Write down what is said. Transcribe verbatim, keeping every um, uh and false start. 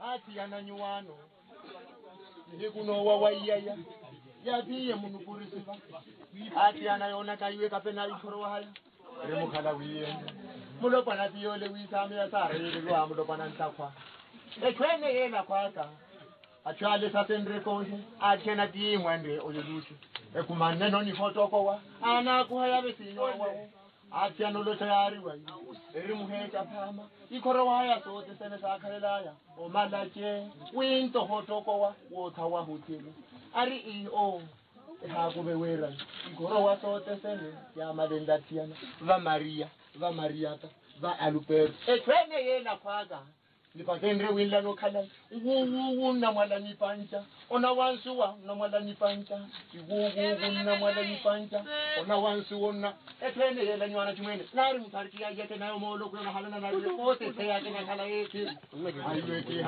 ati yana nyuano ni kuno wa wayaya ya biye munukurisiba ati yana yona kaiwe kapena ikoro haya re mukhala wiye mulo pana biole wisame ya sare le lo amulo pana ntakwa e kwene yena kwaka achale sasendre konje achena dimwe ndwe oyolushi e kumaneno ni fotoko wa ana kuhaya besinyo wa ati anolo tayari wa eri muhecha phama ikoro waya sote sene sakhalelaya o malache winto fotoko wa wotha wa hotelu ari i o ha kube wera ikoro wa sote sene ya madenda tiana va Maria va Mariata va Alupero e kwene yena kwaka nipakendre willa no khala uwu na mwala ni pancha ona wansuwa na mwala ni pancha uwu na mwala ni pancha ona wansu ona etene yela nywana chimene nari muthariki ya yete nayo molo kuna halana na yote te yake na khala yete aywe